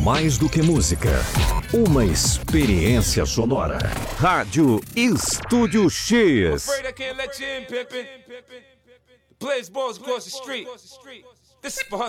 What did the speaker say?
Mais do que música, uma experiência sonora. Rádio Estúdio X. Afraid I can't let you in, Pippin. The place balls across the street. This is for her